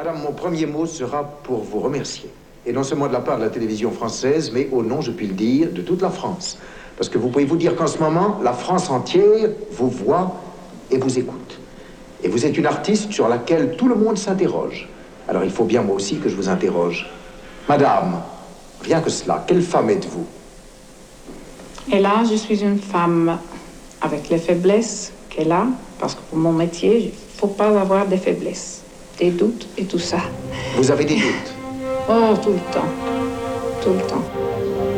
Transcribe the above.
Madame, mon premier mot sera pour vous remercier. Et non seulement de la part de la télévision française, mais au nom, je puis le dire, de toute la France. Parce que vous pouvez vous dire qu'en ce moment, la France entière vous voit et vous écoute. Et vous êtes une artiste sur laquelle tout le monde s'interroge. Alors il faut bien moi aussi que je vous interroge. Madame, rien que cela, quelle femme êtes-vous? Et là, je suis une femme avec les faiblesses qu'elle a, parce que pour mon métier, il ne faut pas avoir des faiblesses, des doutes et tout ça. Vous avez des doutes? Oh, tout le temps. Tout le temps.